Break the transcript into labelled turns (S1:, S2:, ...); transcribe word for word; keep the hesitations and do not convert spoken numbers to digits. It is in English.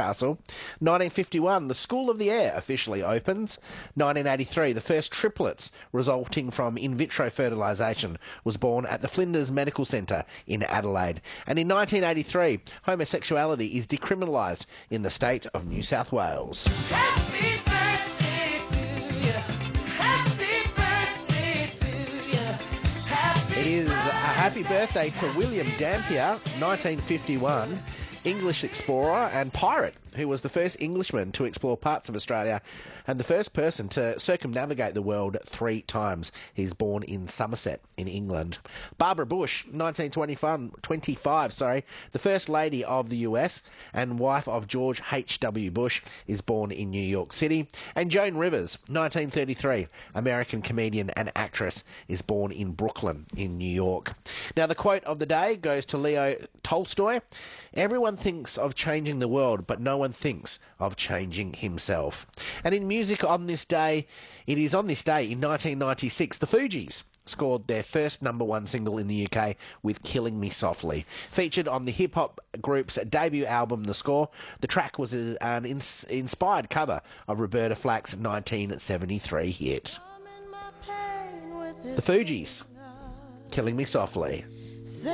S1: Newcastle. nineteen fifty-one, the School of the Air officially opens. nineteen eighty-three, the first triplets resulting from in vitro fertilisation was born at the Flinders Medical Centre in Adelaide. And in nineteen eighty-three, homosexuality is decriminalised in the state of New South Wales.
S2: Happy birthday to you. Happy birthday to you. Happy
S1: It is a happy birthday to William Dampier, nineteen fifty-one, English explorer and pirate, who was the first Englishman to explore parts of Australia and the first person to circumnavigate the world three times. He's born in Somerset in England. Barbara Bush, nineteen twenty-five, sorry, the First Lady of the U S and wife of George H W Bush, is born in New York City. And Joan Rivers, nineteen thirty-three, American comedian and actress, is born in Brooklyn in New York. Now, the quote of the day goes to Leo Tolstoy. Everyone thinks of changing the world, but no one thinks of changing himself. And in music on this day, it is on this day in nineteen ninety-six, the Fugees scored their first number one single in the U K with Killing Me Softly. Featured on the hip-hop group's debut album, The Score, the track was an ins- inspired cover of Roberta Flack's nineteen seventy-three hit. The Fugees, Killing Me Softly.